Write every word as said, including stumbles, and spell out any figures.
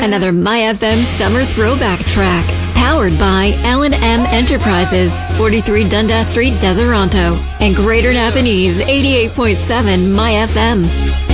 Another My F M summer throwback track. Powered by L and M Enterprises, forty-three Dundas Street, Deseronto, and Greater Napanese, eighty-eight point seven My F M.